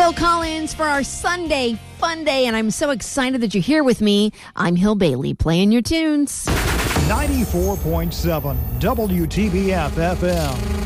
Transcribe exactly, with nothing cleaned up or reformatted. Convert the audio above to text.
Phil Collins for our Sunday Fun Day, and I'm so excited that you're here with me. I'm Hill Bailey, playing your tunes. ninety-four point seven W T B F F M.